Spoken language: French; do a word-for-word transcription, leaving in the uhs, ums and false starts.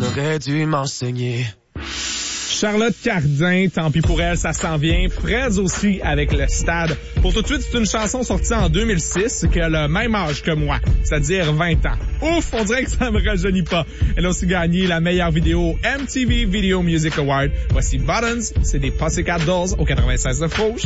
aurait dû m'enseigner. Charlotte Cardin, tant pis pour elle, ça s'en vient. Fred aussi avec le Stade. Pour tout de suite, c'est une chanson sortie en deux mille six qui a le même âge que moi, c'est-à-dire vingt ans. Ouf, on dirait que ça me rajeunit pas. Elle a aussi gagné la meilleure vidéo M T V Video Music Award. Voici Buttons, c'est des Pussycat Dolls au quatre-vingt-seize neuf Rouge.